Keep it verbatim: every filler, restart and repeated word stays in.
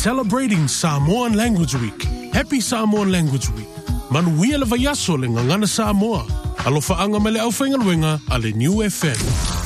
celebrating Samoan Language Week. Happy Samoan Language Week. Manuia le vaiaso le ngangana Samoa. Alofa anga mele au whaingaluenga a le New F M.